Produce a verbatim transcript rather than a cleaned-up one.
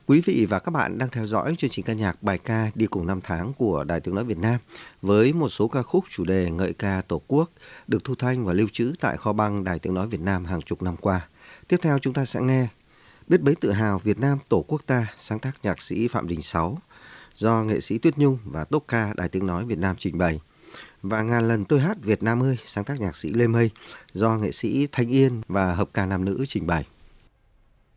Quý vị và các bạn đang theo dõi chương trình ca nhạc bài ca đi cùng năm tháng của Đài Tiếng nói Việt Nam với một số ca khúc chủ đề ngợi ca Tổ quốc được thu thanh và lưu trữ tại kho băng Đài Tiếng nói Việt Nam hàng chục năm qua. Tiếp theo chúng ta sẽ nghe Biết bấy tự hào Việt Nam Tổ quốc ta, sáng tác nhạc sĩ Phạm Đình Sáu, do nghệ sĩ Tuyết Nhung và tốp ca Đài Tiếng nói Việt Nam trình bày. Và Ngàn lần tôi hát Việt Nam ơi, sáng tác nhạc sĩ Lê Mây, do nghệ sĩ Thanh Yên và hợp ca nam nữ trình bày.